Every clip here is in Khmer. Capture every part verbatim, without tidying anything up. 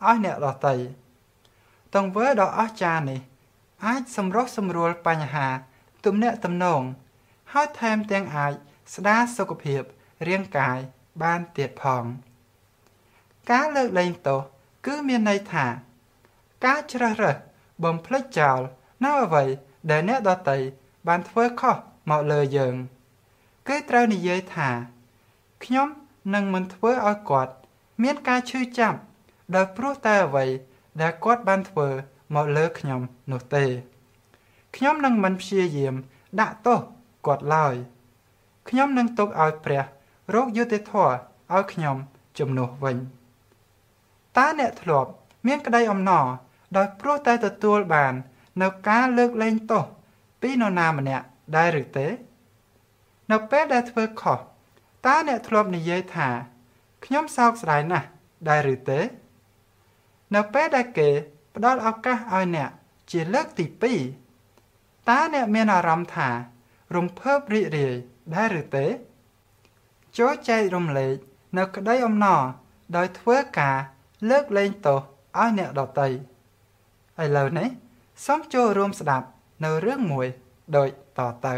ឲ្យអ្នកដទៃទង្វើដ៏អស្ចារ្យនេះអាចសម្រុះសម្រួលបញ្ហាទំនាក់ទំនងហើយថែមទាំងអាចស្ដារសុខភាពរាងកាយបានទៀតផងការលើកលែងទោសគឺមានន័យថាការជ្រើសរើសបំភ្លេចចោលនៅអ្វីដែលអ្នកដទៃបានធ្វើខុសមកលើយើងគឺត្រូវនិយាយថាខ្ញុំនឹងមិនធ្វើឲ្យគាត់មានការឈឺចាប់ដោយព្រោះតែអ្វីដែលគាត់បានធ្វើមកលើខ្ញុំនោះទេខ្ញុំនឹងមិនព្យាយាមដាក់ទោសគាត់ឡើយខ្ញុំនឹងទុកឲ្យព្រះរកយុត្តិធម៌ឲ្យខ្ញុំជំនួសវិញតើអ្នកធ្លាប់មានក្តីអំណរដោយព្រោះតែទទួលបាននៅការលើកលែងទោសពីនរណាម្នាក់ដែរឬទេនៅពេលដែលធ្វើខុសតើអ្នកធ្លាប់និយាយថាខ្ញុំសោកស្ដាយណាស់ដែរឬទេនៅពេលដែលគេផ្ដល់ឱកាសឲ្យអ្នកជាលើកទីពីរតើអ្នកមានអារម្មណ៍ថារំភើបរីករាយដែរឬទេចូលចែករំលែកនៅក្តីអំណរដោយធ្វើការលើកលែងទោសឲ្យអ្នកដទៃឥឡូវនេះសូមចូលរួមស្ដាប់នៅរឿងមួយដូចតទៅ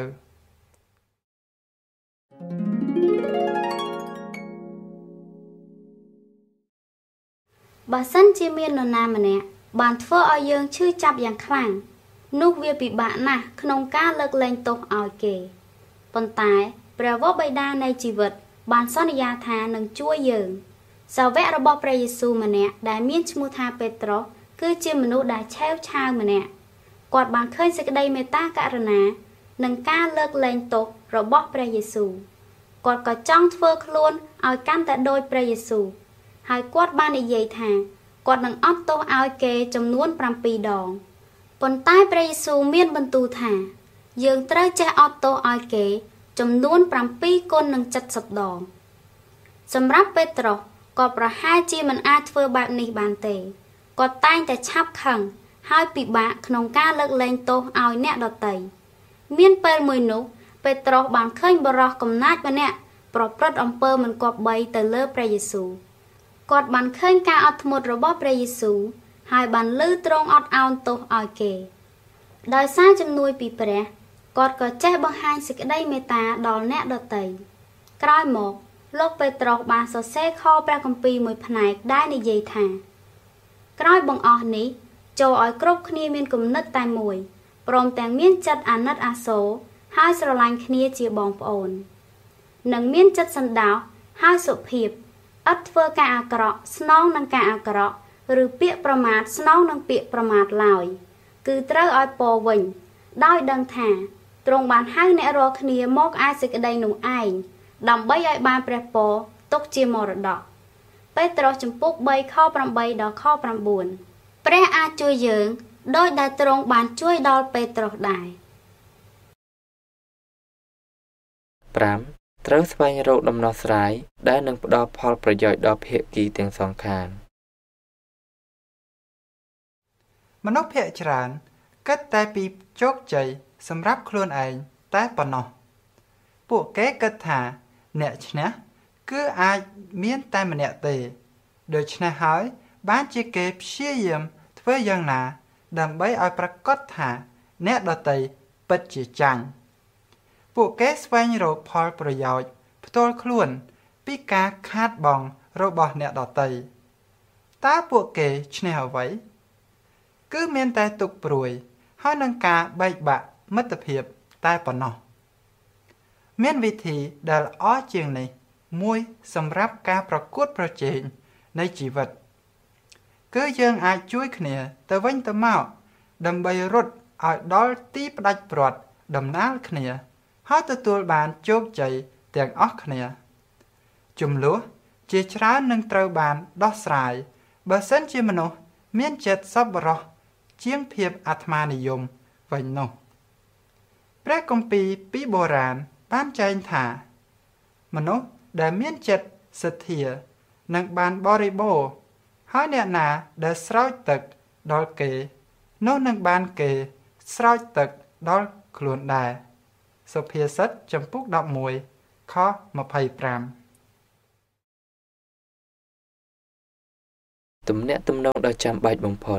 បើសិនជាមាននរណាម្នាក់បានធ្វើឲ្យយើងឈឺចាប់យ៉ាងខ្លាំងនោះវាពិបាកណាស់ក្នុងការលើកលែងទោសឲ្យគេប៉ុន្តែព្រះវរបិតានៃជីវិតបានសន្យាថានឹងជួយយើងសាវករបស់ព្រះយេស៊ូវម្នាក់ដែលមានឈ្មោះថាពេត្រុសគឺជាមនុស្សដែលឆេវឆាវម្នាក់គាត់បានឃើញសេចក្តីមេត្តាករុណានិងការលើកលែងទោសរបស់ព្រះយេស៊ូវគាត់ក៏ចង់ធ្វើខ្លួនឲ្យកាន់តែដូចព្រះយេស៊ូវហើយគាត់បាននិយាយថាគាត់នឹងអត់ទោសឲ្យគេចំនួនប្រាំពីរដងប៉ុន្តែព្រះយេស៊ូវមានបន្ទូលថាយើងត្រូវចេះអត់ទោសឲ្យគេចំនួនប្រាំពីរគុណនឹងเจ็ดสิบដងសម្រាប់ពេត្រុសគាត់ប្រហែលជាមិនអាចធ្វើបែបនេះបានទេគាត់តែងតែឆាប់ខឹងហើយពិបាកក្នុងការលើកលែងទោសឲ្យអ្នកដទៃមានពេលមួយនោះពេត្រុសបានឃើញបុរសកំណាចម្នាក់ប្រព្រឹត្តអំពើមិនគប្បីទៅលើព្រះយេស៊ូវគាត់បានឃើញការអត់ធ្មត់របស់ព្រះយេស៊ូវហើយបានលឺទ្រង់អត់ឱនទោសឲ្យគេដោយសារជំនួយពីព្រះគាត់ក៏ចេះបង្ហាញសេចក្តីមេត្តាដល់អ្នកដទៃក្រោយមកលោកពេត្រុសបានសរសេរខព្រះគម្ពីរមួយផ្នែកដែលនិយាយថាក្រោយបង្អស់នេះចូលឲ្យគ្រប់គ្នាមានគំនិតតែមួយព្រមទាំងមានចិត្តអាណិតអាសូរហើយស្រឡាញ់គ្នាជាបងប្អូននិងមានចិត្តសន្តោសហើយសុភាពឥតធ្វើការអាក្រក់ស្នងនឹងការអាក្រក់ឬពាក្យប្រមាថស្នងនឹងពាក្យប្រមាថឡើយគឺត្រូវឲ្យពរវិញដោយដឹងថាទ្រង់បានហៅអ្នករាល់គ្នាមកឯសេចក្តីនោះឯងដើម្បីឲ្យបានព្រះពរទុកជាមរតកពេត្រុសជំពូកបីខប្រាំបីដល់ខប្រាំបួនព្រះអាចជួយយើងដោយដែលទ្រង់បានជួយដល់ពេត្រុសដែរប្រាំត្រូវស្វែងរកដំណោះស្រាយដែលនឹងផ្ដល់ផលប្រយោជន៍ដល់ភាគីទាំងសងខាងមនុស្សភាគច្រើនគិតតែពីជោគជ័យសម្រាប់ខ្លួនឯងតែប៉ុណ្ណោះពួកគេគិតថាអ្នកឈ្នះគឺអាចមានតែម្នាក់ទេដូច្នេះហើយបានជាគេព្យាយាមធ្វើយ៉ាងណាដើម្បីឲ្យប្រាកដថាអ្នកដទៃពិតជាចាញ់ពួកគេស្វែងរកផលប្រយោជន៍ផ្ទាល់ខ្លួនពីការខាតបង់របស់អ្នកដទៃតើពួកគេឈ្នះអ្វីគឺមានតែទុកព្រួយហើយនឹងការបែកបាក់មិត្តភាពតែប៉ុណ្ណោះមានវិធីដែលល្អជាងនេះមួយសម្រាប់ការប្រកួតប្រជែងនៃជីវិតគឺយើងអាចជួយគ្នាទៅវិញទៅមកដើម្បីរត់ឲ្យដល់ទីផ្ដាច់ព្រាត់ដំណាលគ្នាហើយទទួលបានជោគជ័យទាំងអស់គ្នាជម្លោះជាច្រើននឹងត្រូវបានដោះស្រាយបើសិនជាមនុស្សមានចិត្តសប្បុរសជាងភាពអាត្មានិយមវិញនោះព្រះគម្ពីរពីបុរាណបានចែងថាមនុស្សដែលមានចិត្តសទ្ធានឹងបានបរិបូរណ៍ហើយអ្នកណាដែលស្រោចទឹកដល់គេនោះនឹងបានគេស្រោចទឹកដល់ខ្លួនដែរសុភាសិតចំពុកដប់មួយខម្ភៃប្រាំទំនាក់ទំនងដ៏ចាំបាច់បំផុត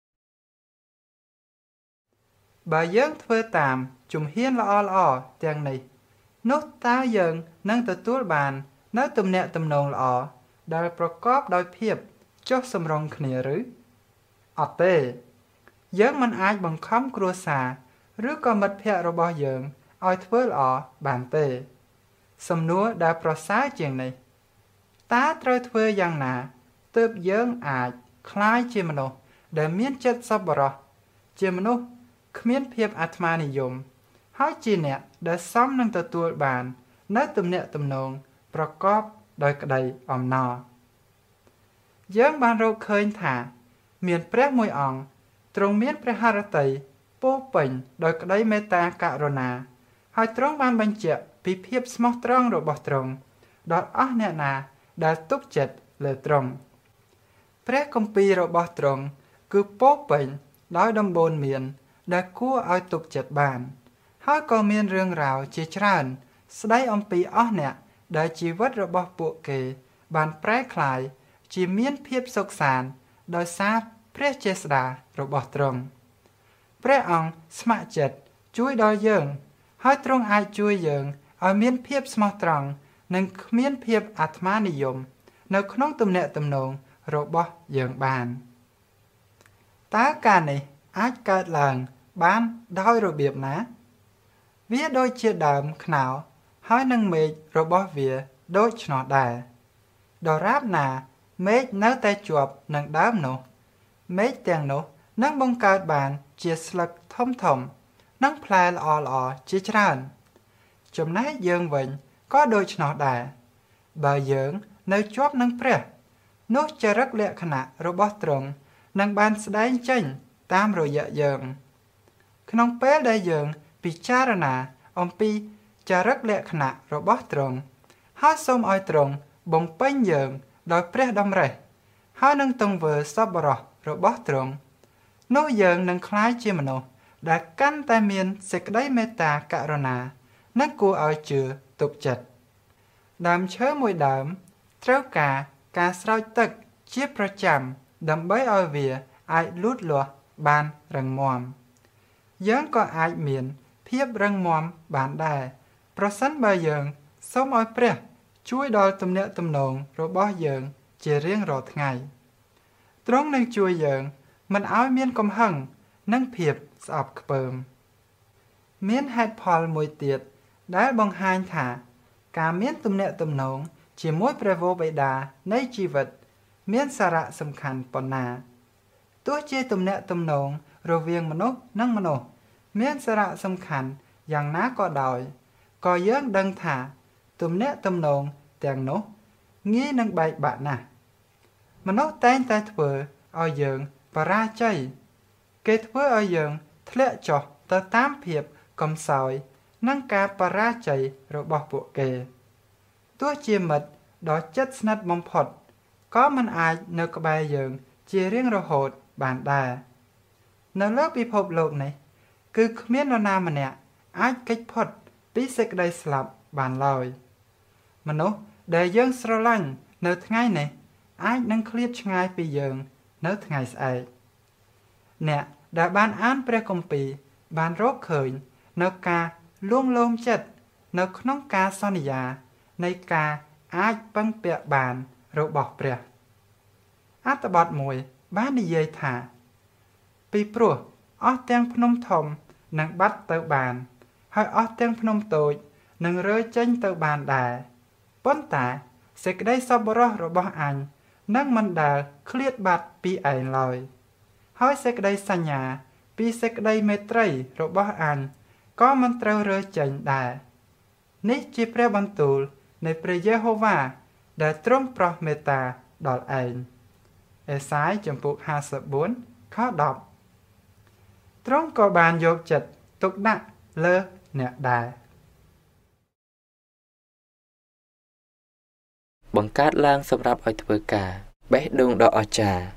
បើយើងធ្វើតាមជំហានល្អៗទាំងនេះនោះតើយើងនឹងទទួលបាននៅទំនាក់ទំនងល្អដែលប្រកបដោយភាពចុះសម្រុងគ្នាឬអត់ទេយើងមិនអាចបង្ខំគ្រួសារឬក៏មិត្តភ័ក្តិរបស់យើងឲ្យធ្វើល្អបានទេសំណួរដែលប្រសើរជាងនេះតើត្រូវធ្វើយ៉ាងណាទើបយើងអាចក្លាយជាមនុស្សដែលមានចិត្តសប្បុរសជាមនុស្សគ្មានភាពអាត្មានិយមហើយជាអ្នកដែលសមនឹងទទួលបាននៅទំនាក់ទំនងប្រកបដោយក្តីអំណរយើងបានរកឃើញថាមានព្រះមួយអង្គទ្រង់មានព្រះハរតីពោពេញដោយក្តីមេត្តាករុណាហើយទ្រង់បានបញ្ជាក់ពីភាពស្មោះត្រង់របស់ទ្រង់ដល់អស់អ្នកណាដែលទុកចិត្តលើទ្រង់ព្រះគម្ពីររបស់ទ្រង់គឺពោពេញដោយដំបូន្មានដែលគួរឲ្យទុកចិត្តបានហើយក៏មានរឿងរ៉ាវជាច្រើនស្ដីអំពីអស់អ្នកដែលជីវិតរបស់ពួកគេបានប្រែក្លាយជាមានភាពសុខសាន្តដោយសារព្រះចេស្តារបស់ទ្រង់ព្រះអង្គស្ម័គ្រចិត្តជួយដល់យើងហើយទ្រង់អាចជួយយើងឲ្យមានភាពស្មោះត្រង់និងគ្មានភាពអាត្មានិយមនៅក្នុងទំនាក់ទំនងរបស់យើងបានតើការនេះអាចកើតឡើងបានដោយរបៀបណាវាដូចជាដើមខ្នោហើយនឹងមែករបស់វាដូច្នោះដែរដរាបណាមែកនៅតែជាប់នឹងដើមនោះមែកទាំងនោះនឹងបង្កើតបានជាស្លឹកធំធំនិងផ្លែល្អល្អជាច្រើនចំណែកយើងវិញក៏ដូច្នោះដែរបើយើងនៅជាប់នឹងព្រះនោះចរិតលក្ខណៈរបស់ទ្រង់នឹងបានស្ដែងចេញតាមរយៈយើងក្នុងពេលដែលយើងពិចារណាអំពីចរិតលក្ខណៈរបស់ទ្រង់ហើយសូមឲ្យទ្រង់បំពេញយើងដោយព្រះតម្រិះហើយនឹងទង្វើសប្បុរសរបស់ទ្រង់នោះយើងនឹងក្លាយជាមនុស្សដែលកាន់តែមានសេចក្តីមេត្តាករុណានិងគួរឲ្យជឿទុកចិត្តដើមឈើមួយដើមត្រូវការការស្រោចទឹកជាប្រចាំដើម្បីឲ្យវាអាចលូតលាស់បានរឹងមាំយើងក៏អាចមានភាពរឹងមាំបានដែរប្រសិនបើយើងសូមឲ្យព្រះជួយដល់ទំនាក់ទំនងរបស់យើងជារៀងរាល់ថ្ងៃទ្រង់នឹងជួយយើងមិនឲ្យមានកំហឹងនិងភាពស្អប់ខ្ពើមមានហេតុផលមួយទៀតដែលបង្ហាញថាការមានទំនាក់ទំនងជាមួយព្រះវរបិតានៃជីវិតមានសារៈសំខាន់ប៉ុណ្ណាទោះជាទំនាក់ទំនងរវាងមនុស្សនិងមនុស្សមានសារៈសំខាន់យ៉ាងណាក៏ដោយក៏យើងដឹងថាទំនាក់ទំនងទាំងនោះងាយនឹងបែកបាក់ណាស់មនុស្សតែងតែធ្វើឲ្យយើងបរាជ័យគេធ្វើឲ្យយើងធ្លាក់ចុះទៅតាមភាពកំសោយនិងការបរាជ័យរបស់ពួកគេទោះជាមិត្តដ៏ជិតស្និទ្ធបំផុតក៏មិនអាចនៅក្បែរយើងជារៀងរហូតបានដែរនៅលើពិភពលោកនេះគឺគ្មាននរណាម្នាក់អាចគេចផុតពីសេចក្តីស្លាប់បានឡើយមនុស្សដែលយើងស្រឡាញ់នៅថ្ងៃនេះអាចនឹងឃ្លាតឆ្ងាយពីយើងនៅថ្ងៃស្អែកអ្នកដែលបានអានព្រះគម្ពីរបានរកឃើញនៅការលួងលោមចិត្តនៅក្នុងការសន្យានៃការអាចពឹងពាក់បានរបស់ព្រះអត្ថបទមួយបាននិយាយថាពីព្រោះអស់ទាំងភ្នំធំនឹងបាត់ទៅបានហើយអស់ទាំងភ្នំតូចនឹងរើចេញទៅបានដែរប៉ុន្តែសេចក្តីសប្បុរសរបស់អញនឹងមិនដែលឃ្លាតបាត់ពីឯងឡើយហើយសេចក្តីសញ្ញាពីសេចក្តីមេត្រីរបស់អញក៏មិនត្រូវរើចេញដែរនេះជាព្រះបន្ទូលនៃព្រះយេហូវ៉ាដែលទ្រង់ប្រោសមេត្តាដល់ឯងអេសាយចំពុកห้าสิบบbốnខដប់ទ្រង់ក៏បានយកចិត្តទុកដាក់លើអ្នកដែរបង្កើតឡើងសម្រាប់ឲ្យធ្វើការបេះដូងដ៏អស្ចារ្យ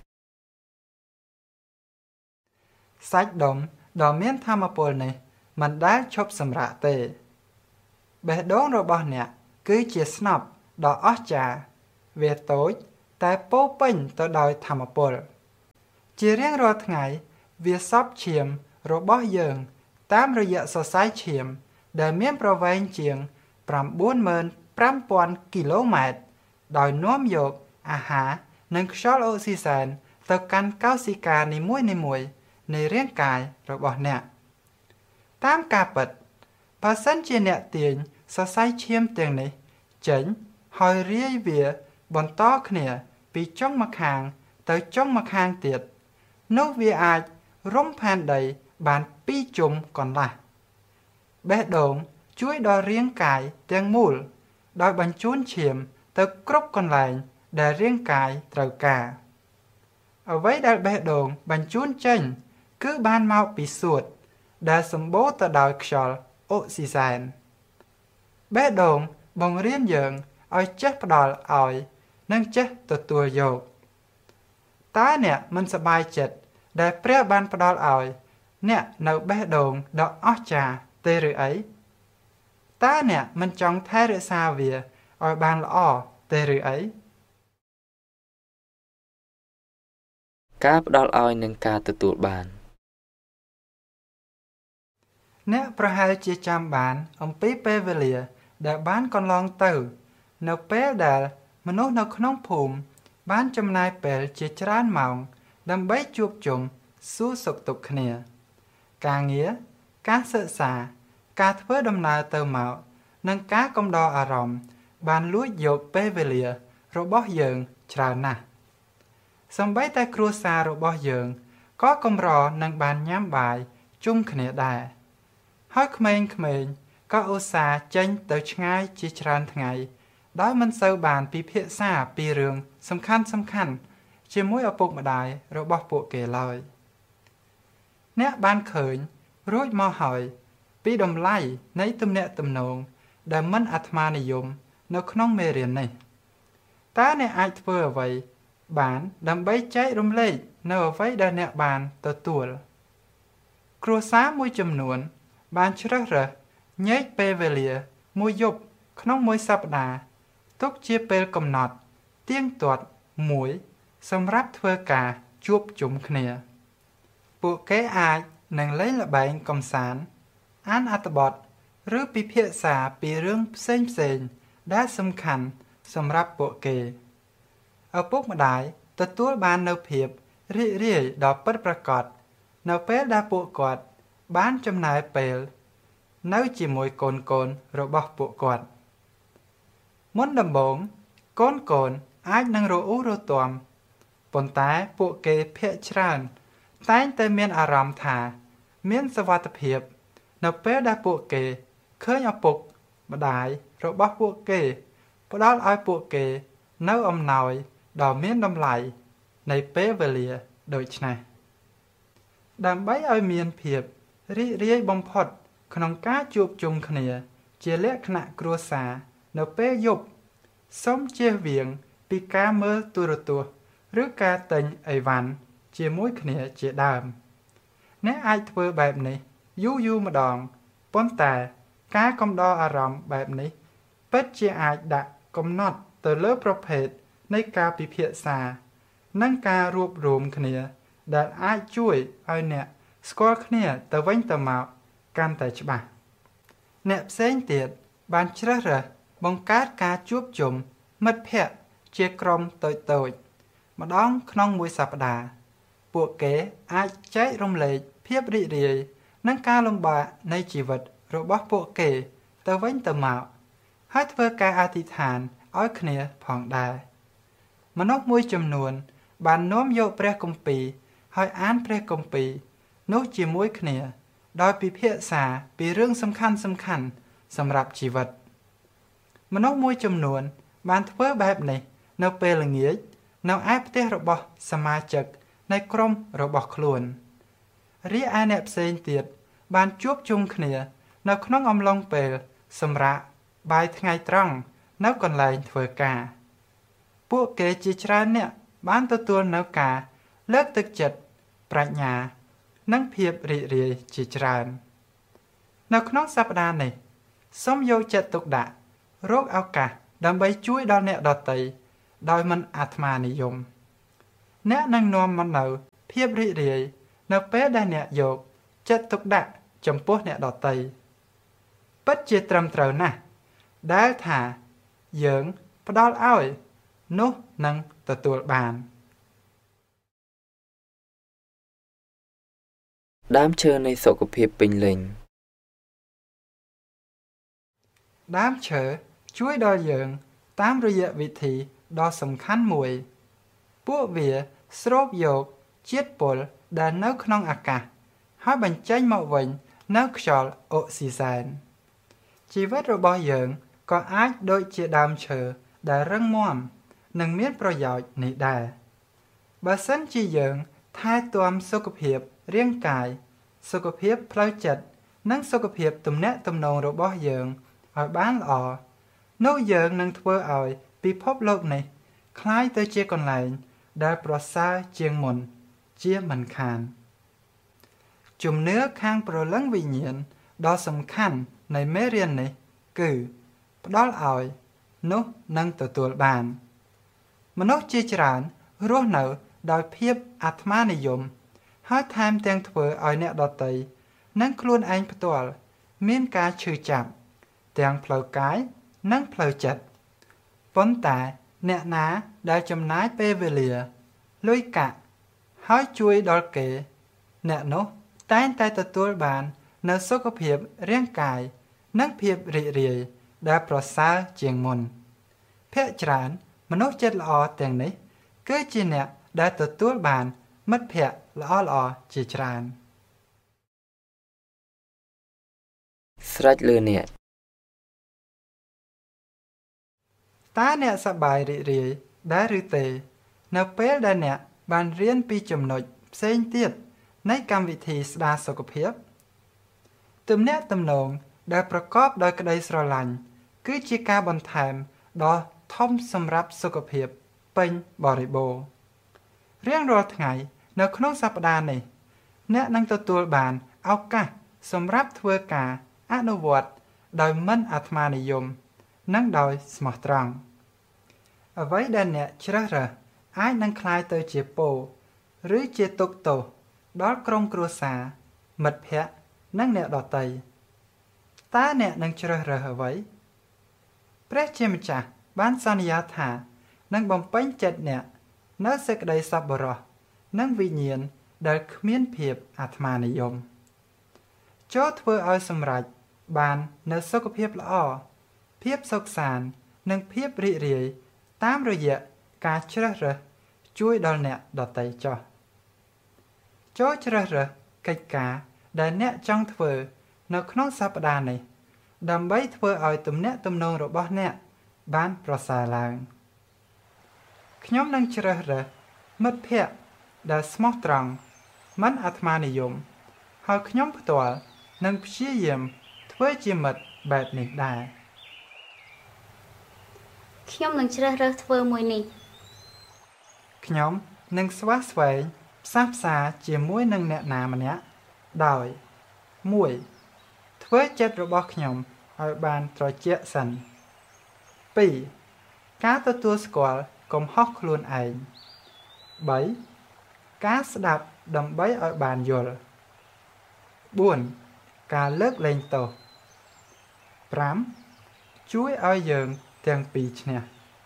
សាច់ដុំដ៏មានថាមពលនេះមិនដែលឈប់សម្រាកទេបេះដូងរបស់អ្នកគឺជាស្នប់ដ៏អស្ចារ្យវាតូចតែពោពេញទៅដោយធម្មពលជារៀងរាល់ថ្ងៃវាសពឈាមរបស់យើងតាមរយៈសរសៃឈាមដែលមានប្រវែងជាង ប្រាំបួនម៉ឺនប្រាំពាន់ គីឡូម៉ែត្រដោយនាំយកអាហារនិងខ្យល់អុកស៊ីសែនទៅកាន់កោសិកានីមួយៗនៃរាងកាយរបស់អ្នកតាមការពិតបើសិនជាអ្នកទាញសរសៃឈាមទាំងនេះចេញហើយរាយវាបន្តគ្នាពីចុងម្ខាងទៅចុងម្ខាងទៀតនោះវាអាចរុំផែនដីបានពីរជុំកន្លះបេះដូងជួយដល់រាងកាយទាំងមូលដោយបញ្ជូនឈាមទៅគ្រប់កន្លែងដែលរាងកាយត្រូវការអ្វីដែលបេះដូងបញ្ជូនចេញគឺបានមកពីសួតដែលសម្បូរទៅដោយខ្យល់អុកស៊ីសែនបេះដូងបង្រៀនយើងឲ្យចេះផ្ដល់ឲ្យនិងចេះទទួលយកតើអ្នកមិនសប្បាយចិត្តដែលព្រះបានផ្ដល់ឲ្យអ្នកនៅបេះដូងដ៏អស្ចារ្យទេឬអីតើអ្នកមិនចង់ថែរក្សាវាឲ្យបានល្អទេឬអីការផ្ដល់ឲ្យនិងការទទួលបានអ្នកប្រហែលជាចាំបានអំពីពេលវេលាដែលបានកន្លងទៅនៅពេលដែលមនុស្សនៅក្នុងភូមិបានចំណាយពេលជាច្រើនម៉ោងដើម្បីជួបជុំសួរសុខទុក្ខគ្នាការងារការសិក្សាការធ្វើដំណើរទៅមកនិងការកំដរអារម្មណ៍បានលួចយកពេលវេលារបស់យើងច្រើនណាស់សូម្បីតែគ្រួសាររបស់យើងក៏កម្រនឹងបានញ៉ាំបាយជុំគ្នាដែរហើយក្មេងៗក៏ឧស្សាហ៍ចេញទៅឆ្ងាយជាច្រើនថ្ងៃដោយមិនសូវបានពិភាក្សាពីរឿងសំខាន់សំខាន់ជាមួយឪពុកម្ដាយរបស់ពួកគេឡើយអ្នកបានឃើញរួចមកហើយពីតម្លៃនៃទំនាក់ទំនងដែលមិនអាត្មានិយមនៅក្នុងមេរៀននេះតើអ្នកអាចធ្វើអ្វីបានដើម្បីចែករំលែកនៅអ្វីដែលអ្នកបានទទួលគ្រួសារមួយចំនួនបានជ្រើសរើសញែកពេលវេលាមួយយប់ក្នុងមួយសប្តាហ៍ទុកជាពេលកំណត់ទៀងទាត់មួយសម្រាប់ធ្វើការជួបជុំគ្នាពួកគេអាចនឹងលេងល្បែងកម្សាន្តអានអត្ថបទឬពិភាក្សាពីរឿងផ្សេងផ្សេងដែលសំខាន់សម្រាប់ពួកគេឪពុកម្ដាយទទួលបាននូវភាពរីករាយដ៏ពិតប្រាកដនៅពេលដែលពួកគាត់បានចំណាយពេលនៅជាមួយកូនកូនរបស់ពួកគាត់មុនដំបូងកូនកូនអាចនឹងរអ៊ូរទាំប៉ុន្តែពួកគេភាគច្រើនតែងតែមានអារម្មណ៍ថាមានសុវត្ថិភាពនៅពេលដែលពួកគេឃើញឪពុកម្ដាយរបស់ពួកគេផ្ដល់ឲ្យពួកគេនៅអំណោយដ៏មានតម្លៃនៃពេលវេលាដូចនេះដើម្បីឲ្យមានភាពរីករាយបំផុតក្នុងការជួបជុំគ្នាជាលក្ខណៈគ្រួសារនៅពេលយប់សូមជៀសវាងពីការមើលទូរទស្សន៍ឬការទិញអីវ៉ាន់ជាមួយគ្នាជាដើមអ្នកអាចធ្វើបែបនេះយូរយូរម្ដងប៉ុន្តែការកំដរអារម្មណ៍បែបនេះពិតជាអាចដាក់កំណត់ទៅលើប្រភេទនៃការពិភាក្សានិងការរួបរวมគ្នាដែលអាចជួយឲ្យអ្នកស្គាល់គ្នាទៅវិញទៅមកកាន់តែច្បាស់អ្នកផ្សេងទៀតបានជ្រើសរើសបង្កើតការជួបជុំមិត្តភ័ក្តិជាក្រុមតូចតូចម្ដងក្នុងមួយសប្តាហ៍ពួកគេអាចចែករំលែកភាពរីករាយនិងការលំបាកនៃជីវិតរបស់ពួកគេទៅវិញទៅមកហើយធ្វើការអធិដ្ឋានឲ្យគ្នាផងដែរមនុស្សមួយចំនួនបាននាំយកព្រះគម្ពីរហើយអានព្រះគម្ពីរនោះជាមួយគ្នាដោយពិភាក្សាពីរឿងសំខាន់សំខាន់សម្រាប់ជីវិតមនុស្សមួយចំនួនបានធ្វើបែបនេះនៅពេលល្ងាចនៅឯផ្ទះរបស់សមាជិកនៃក្រុមរបស់ខ្លួនរីឯអ្នកផ្សេងទៀតបានជួបជុំគ្នានៅក្នុងអំឡុងពេលសម្រាកបាយថ្ងៃត្រង់នៅកន្លែងធ្វើការពួកគេជាច្រើនអ្នកបានទទួលនៅការលើកទឹកចិត្តប្រាជ្ញានិងភាពរីករាយជាច្រើននៅក្នុងសប្តាហ៍នេះសូមយកចិត្តទុកដាក់រកឱកាសដើម្បីជួយដល់អ្នកដទៃដោយមិនអាត្មានិយមអ្នកនឹងនាំមកនៅភាពរីករាយនៅពេលដែលអ្នកយកចិត្តទុកដាក់ចំពោះអ្នកដទៃពិតជាត្រឹមត្រូវណាស់ដែលថាយើងផ្ដល់ឲ្យនោះនឹងទទួលបានដើមឈើនៃសុខភាពពេញលេញដើមឈើជួយដល់យើងតាមរយៈវិធីដ៏សំខាន់មួយពួកវាស្រូបយកជាតិពុលដែលនៅក្នុងអាកាសហើយបញ្ចេញមកវិញនៅខ្យល់អុកស៊ីសែនជីវិតរបស់យើងក៏អាចដូចជាដើមឈើដែលរឹងមាំនិងមានប្រយោជន៍នេះដែរបើសិនជាយើងថែទាំសុខភាពរាងកាយសុខភាពផ្លូវចិត្តនិងសុខភាពទំនាក់ទំនងរបស់យើងឲ្យបានល្អនោះយើងនឹងធ្វើឲ្យពិភពលោកនេះคล้ายទៅជាកន្លែងដែលប្រសើរជាងមុនជាមិនខានជំនឿខាងព្រលឹងវិញ្ញាណដ៏សំខាន់នៃមេរៀននេះគឺផ្ដល់ឲ្យនោះនឹងទទួលបានមនុស្សជាច្រើនរស់នៅដោយភាពអាត្មានិយមហើយថែមទាំងធ្វើឲ្យអ្នកដទៃនិងខ្លួនឯងផ្ទាល់មានការឈឺចាប់ទាំងផ្លូវកាយនិងផ្លូវចិត្តប៉ុន្តែអ្នកណាដែលចំណាយពេលវេលាលុយកាក់ហើយជួយដល់គេអ្នកនោះតែងតែទទួលបាននូវសុខភាពរាងកាយនិងភាពរីករាយដែលប្រសើរជាងមុនភាគច្រើនមនុស្សចិត្តល្អទាំងនេះគឺជាអ្នកដែលទទួលបានមិត្តភក្តិល្អៗជាច្រើនស្រេចលើអ្នកតើអ្នកសប្បាយរីករាយដែរឬទេនៅពេលដែលអ្នកបានរៀនពីចំណុចផ្សេងទៀតនៃកម្មវិធីស្ដារសុខភាពទំនាក់ទំនងដែលប្រកបដោយក្តីស្រឡាញ់គឺជាការបន្ថែមដ៏ធំសម្រាប់សុខភាពពេញបរិបូរណ៍រៀងរាល់ថ្ងៃនៅក្នុងសប្តាហ៍នេះអ្នកនឹងទទួលបានឱកាសសម្រាប់ធ្វើការអនុវត្តដោយមិនអាត្មានិយមនិងដោយស្មោះត្រង់អ្វីដែលអ្នកជ្រើសរើសអាចនឹងក្លាយទៅជាពរឬជាទុក្ខទោសដល់ក្រុមគ្រួសារមិត្តភ័ក្តិនិងអ្នកដទៃតើអ្នកនឹងជ្រើសរើសអ្វីព្រះជាម្ចាស់បានសន្យាថានឹងបំពេញចិត្តអ្នកនៅសេចក្តីសប្បុរសនិងវិញ្ញាណដែលគ្មានភាពអាត្មានិយមចូលធ្វើឲ្យសម្រេចបាននូវសុខភាពល្អភាពសុខសាន្តនិងភាពរីករាយតាមរយៈការជ្រើសរើសជួយដល់អ្នកដទៃចុះចូលជ្រើសរើសកិច្ចការដែលអ្នកចង់ធ្វើនៅក្នុងសប្តាហ៍នេះដើម្បីធ្វើឲ្យទំនាក់ទំនងរបស់អ្នកបានប្រសើរឡើងខ្ញុំនឹងជ្រើសរើសមិត្តភក្តិដែលស្មោះត្រង់មិនអាត្មានិយមហើយខ្ញុំផ្ទាល់នឹងព្យាយាមធ្វើជាមិត្តបែបនេះដែរខ្ញុំនឹងជ្រើសរើសធ្វើមួយនេះខ្ញុំនឹងស្វះស្វែងផ្សះផ្សាជាមួយនឹងអ្នកណាម្នាក់ដោយមួយធ្វើចិត្តរបស់ខ្ញុំឲ្យបានត្រជាក់សិនពីរការទទួលស្គាល់កំហុសខ្លួនឯងបីការស្ដាប់ដើម្បីឲ្យបានយល់បួនការលើកលែងទោសប្រាំជួយឲ្យយើងទាំងពីរឈ្នះ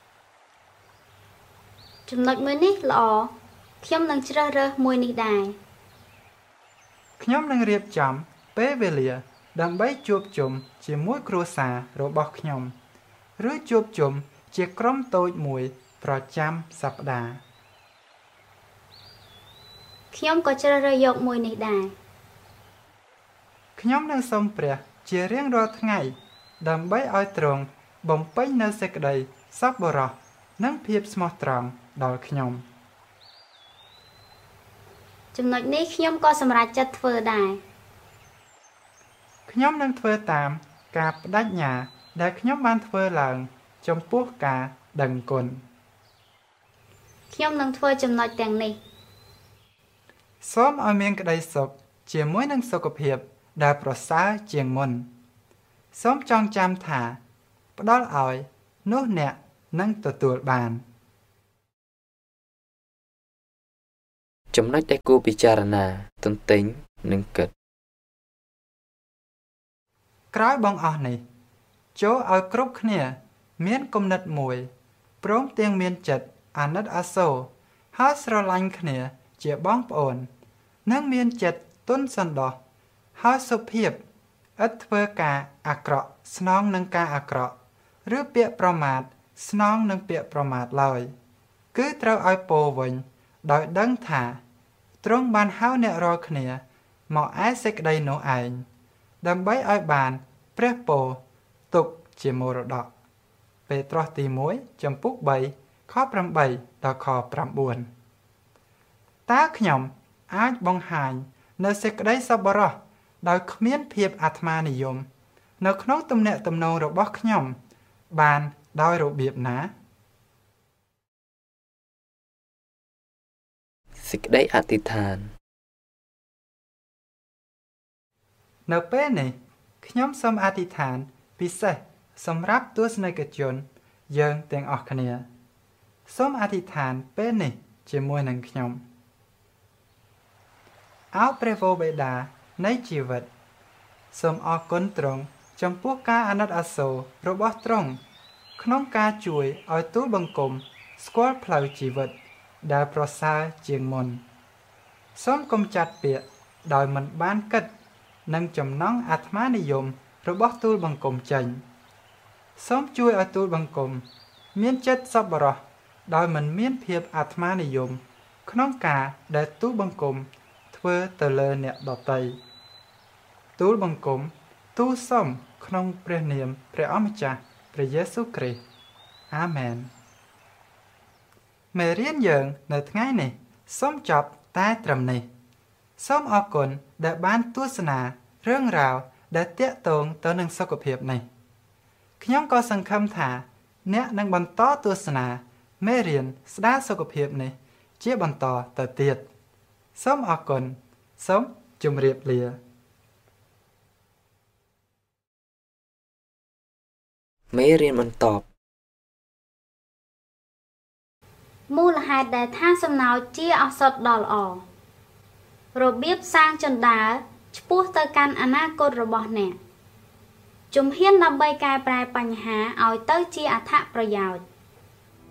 ចំណុចមួយនេះល្អខ្ញុំនឹងជ្រើសរើសមួយនេះដែរខ្ញុំនឹងរៀបចំពេលវេលាដើម្បីជួបជុំជាមួយគ្រួសាររបស់ខ្ញុំឬជួបជុំជាក្រុមតូចមួយប្រចាំសប្តាហ៍ខ្ញុំក៏ជ្រើសរើសយកមួយនេះដែរខ្ញុំនឹងសូមព្រះជារៀងរាល់ថ្ងៃដើម្បីឲ្យទ្រង់បំពេញនូវសេចក្តីសប្បុរសនិងភាពស្មោះត្រង់ដល់ខ្ញុំចំណុចនេះខ្ញុំក៏សម្រេចចិត្តធ្វើដែរខ្ញុំនឹងធ្វើតាមការបដិញ្ញាដែលខ្ញុំបានធ្វើឡើងចំពោះការដឹងគុណខ្ញុំនឹងធ្វើចំណុចទាំងនេះសូមឲ្យមានក្តីសុខជាមួយនឹងសុខភាពដែលប្រសើរជាងមុនសូមចងចាំថាផ្ដល់ឲ្យនោះអ្នកនឹងទទួលបានចំណុចដែលគួរពិចារណាទន្ទិញនិងគិតក្រោយបងអស់នេះចូលឲ្យគ្រប់គ្នាមានគំនិតមួយព្រមទាំងមានចិត្តអាណិតអាសូរហើយស្រឡាញ់គ្នាជាបងប្អូននិងមានចិត្តទន់សន្តោសហើយសុភាពឥតធ្វើការអាក្រក់ស្នងនឹងការអាក្រក់ឬពាក្យប្រមាថស្នងនឹងពាក្យប្រមាថឡើយគឺត្រូវឲ្យពោលវិញដោយដឹងថាទ្រង់បានហៅអ្នករាល់គ្នាមកឯសេចក្តីនោះឯងដើម្បីឲ្យបានព្រះពរទុកជាមរតកពេត្រុសទីមួយចំពុកបីខប្រាំបីដល់ខប្រាំបួនតើខ្ញុំអាចបង្ហាញនៅសេចក្តីសប្បុរសដោយគ្មានភាពអាត្មានិយមនៅក្នុងទំនាក់ទំនងរបស់ខ្ញុំបានដោយរបៀបណាសេចក្តីអធិដ្ឋាននៅពេលនេះខ្ញុំសូមអធិដ្ឋានពិសេសសម្រាប់ទស្សនិកជនយើងទាំងអស់គ្នាសូមអធិដ្ឋានពេលនេះជាមួយនឹងខ្ញុំអោព្រះវរបិតានៃជីវិតសូមអរគុណទ្រង់ចំពោះការអាណិតអាសូររបស់ទ្រង់ក្នុងការជួយឲ្យទូលបង្គំស្គាល់ផ្លូវជីវិតដែលប្រសើរជាងមុនសូមកុំចាត់ពាក្យដោយមិនបានគិតនិងចំណងអាត្មានិយមរបស់ទូលបង្គំចេញសូមជួយឲ្យទូលបង្គំមានចិត្តសប្បុរសដោយមិនមានភាពអាត្មានិយមក្នុងការដែលទូលបង្គំធ្វើទៅលើអ្នកដទៃទូលបង្គំទូលសុំក្នុងព្រះនាមព្រះអម្ចាស់ព្រះយេស៊ូវគ្រីស្ទអាមែនមេរៀនយើងនៅថ្ងៃនេះសូមចប់តែត្រឹមនេះសូមអរគុណដែលបានទស្សនារឿងរ៉ាវដែលទាក់ទងទៅនឹងសុខភាពនេះខ្ញុំក៏សង្ឃឹមថាអ្នកនឹងបន្តទស្សនាមេរៀនស្ដារសុខភាពនេះជាបន្តទៅទៀតសូមអរគុណសូមជម្រាបលាមេរៀនបន្តមូលហេតុដែលថាសំណោចជាឱសថដ៏ល្អរបៀបសាងជណ្ដើរឆ្ពោះទៅកាន់អនាគតរបស់អ្នកជំហានដើម្បីកែប្រែបញ្ហាឲ្យទៅជាអត្ថប្រយោជន៍